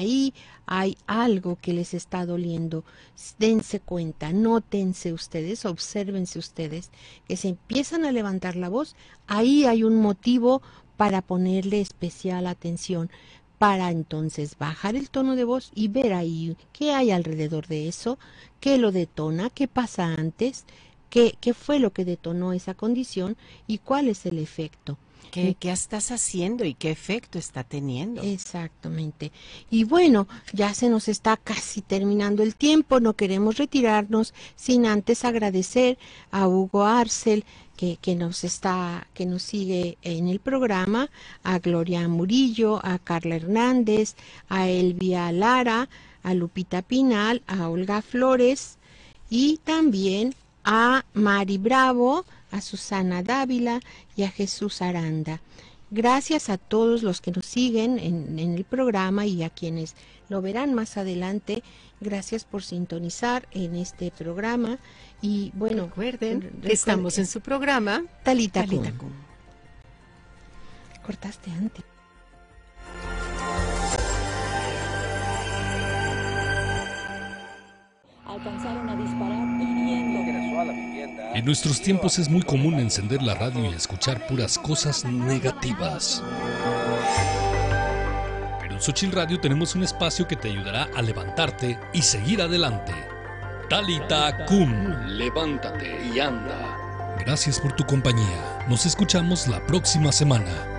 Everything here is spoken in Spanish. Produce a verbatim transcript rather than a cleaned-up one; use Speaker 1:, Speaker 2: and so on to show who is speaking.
Speaker 1: ahí hay algo que les está doliendo. Dense cuenta, nótense ustedes, obsérvense ustedes, que se empiezan a levantar la voz, ahí hay un motivo para ponerle especial atención, para entonces bajar el tono de voz y ver ahí qué hay alrededor de eso, qué lo detona, qué pasa antes, qué, qué fue lo que detonó esa condición y cuál es el efecto.
Speaker 2: ¿Qué, ¿Qué estás haciendo y qué efecto está teniendo?
Speaker 1: Exactamente. Y bueno, ya se nos está casi terminando el tiempo, no queremos retirarnos sin antes agradecer a Hugo Arcel, que, que nos está, que nos sigue en el programa, a Gloria Murillo, a Carla Hernández, a Elvia Lara, a Lupita Pinal, a Olga Flores y también a Mari Bravo, a Susana Dávila y a Jesús Aranda. Gracias a todos los que nos siguen en, en el programa y a quienes lo verán más adelante. Gracias por sintonizar en este programa. Y bueno,
Speaker 2: recuerden,
Speaker 1: recuerden
Speaker 2: estamos en su programa
Speaker 1: Talita,
Speaker 2: Talita
Speaker 1: Kum.
Speaker 2: Kum.
Speaker 1: Cortaste antes.
Speaker 3: Alcanzaron a disparar hiriendo.
Speaker 4: En nuestros tiempos es muy común encender la radio y escuchar puras cosas negativas. Pero en Xochitl Radio tenemos un espacio que te ayudará a levantarte y seguir adelante. Talita Kum, levántate y anda. Gracias por tu compañía. Nos escuchamos la próxima semana.